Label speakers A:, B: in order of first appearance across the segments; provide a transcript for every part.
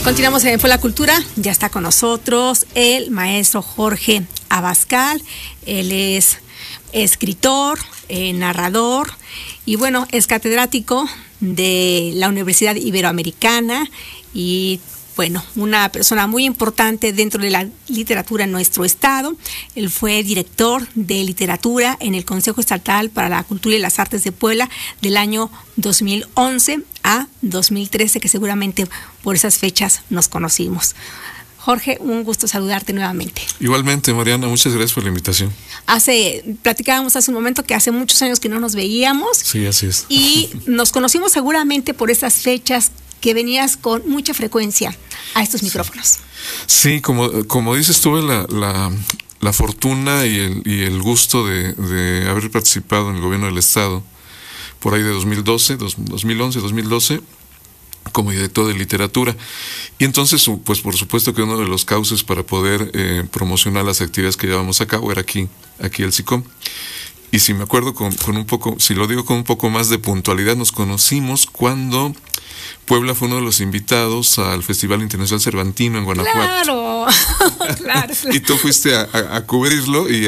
A: Continuamos en Fue la Cultura. Ya está con nosotros el maestro Jorge Abascal. Él es escritor, narrador y bueno, es catedrático de la Universidad Iberoamericana y bueno, una persona muy importante dentro de la literatura en nuestro estado. Él fue director de literatura en el Consejo Estatal para la Cultura y las Artes de Puebla del año 2011 a 2013, que seguramente por esas fechas nos conocimos. Jorge, un gusto saludarte nuevamente.
B: Igualmente, Mariana, muchas gracias por la invitación.
A: Platicábamos hace un momento que hace muchos años que no nos veíamos.
B: Sí, así es.
A: Y nos conocimos seguramente por esas fechas que venías con mucha frecuencia a estos micrófonos.
B: Sí, como dices, tuve la fortuna y el gusto de haber participado en el gobierno del estado por ahí de 2011, 2012, como director de literatura. Y entonces, pues por supuesto que uno de los cauces para poder promocionar las actividades que llevamos a cabo era aquí el SICOM. Y si me acuerdo con un poco, si lo digo con un poco más de puntualidad, nos conocimos cuando Puebla fue uno de los invitados al Festival Internacional Cervantino en Guanajuato.
A: Claro.
B: Y tú fuiste a cubrirlo y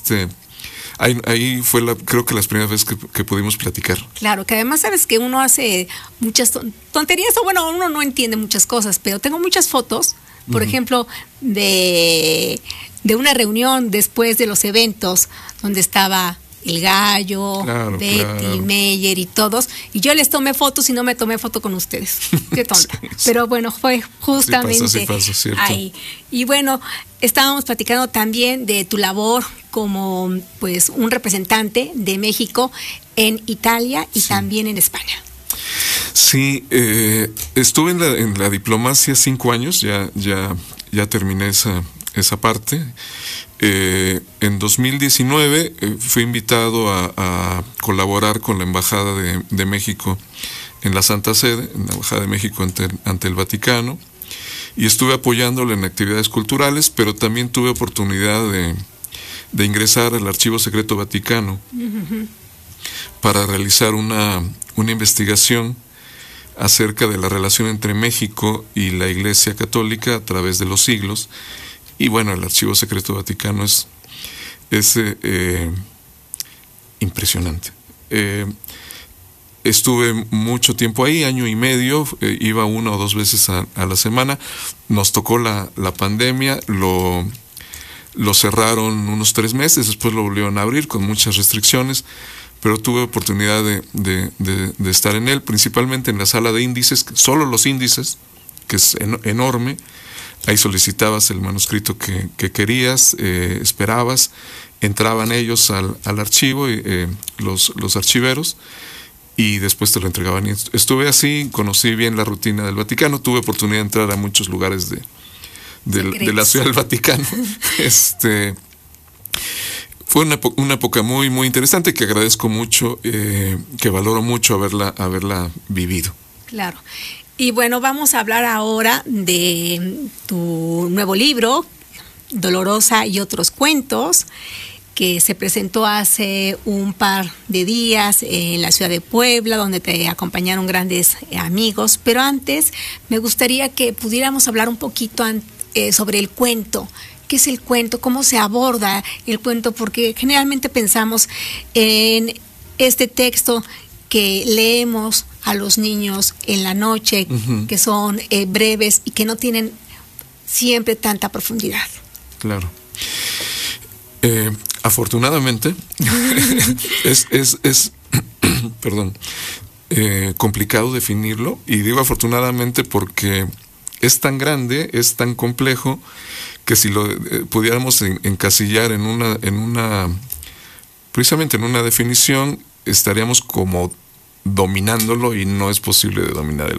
B: ahí fue creo que las primeras veces que pudimos platicar.
A: Claro, que además sabes que uno hace muchas tonterías, o bueno, uno no entiende muchas cosas, pero tengo muchas fotos, por ejemplo, de una reunión después de los eventos donde estaba El Gallo, Betty, Meyer y todos, y yo les tomé fotos y no me tomé foto con ustedes. Qué tonta. Sí. Pero bueno, fue justamente
B: sí pasó, ¿cierto?
A: Ahí. Y bueno, estábamos platicando también de tu labor como pues un representante de México en Italia y también en España.
B: Sí, estuve en la diplomacia 5 años, ya terminé esa parte. En 2019 fui invitado a colaborar con la Embajada de México en la Santa Sede, en la Embajada de México ante el Vaticano, y estuve apoyándolo en actividades culturales, pero también tuve oportunidad de ingresar al Archivo Secreto Vaticano para realizar una investigación acerca de la relación entre México y la Iglesia Católica a través de los siglos. Y bueno, el Archivo Secreto Vaticano es impresionante. Estuve mucho tiempo ahí, 1 año y medio, iba 1 o 2 veces a la semana. Nos tocó la pandemia, lo cerraron unos 3 meses, después lo volvieron a abrir con muchas restricciones, pero tuve oportunidad de estar en él, principalmente en la sala de índices, solo los índices, que es enorme. Ahí solicitabas el manuscrito que querías, esperabas, entraban ellos al archivo, los archiveros, y después te lo entregaban. Y estuve así, conocí bien la rutina del Vaticano, tuve oportunidad de entrar a muchos lugares de la Ciudad del Vaticano. Fue una época muy, muy interesante que agradezco mucho, que valoro mucho haberla vivido.
A: Claro. Y bueno, vamos a hablar ahora de tu nuevo libro, Dolorosa y otros cuentos, que se presentó hace un par de días en la ciudad de Puebla, donde te acompañaron grandes amigos. Pero antes, me gustaría que pudiéramos hablar un poquito sobre el cuento. ¿Qué es el cuento? ¿Cómo se aborda el cuento? Porque generalmente pensamos en este texto que leemos a los niños en la noche, que son breves y que no tienen siempre tanta profundidad.
B: Claro. Afortunadamente, es complicado definirlo, y digo afortunadamente porque es tan grande, es tan complejo, que si lo pudiéramos encasillar precisamente en una definición, estaríamos como dominándolo, y no es posible de dominar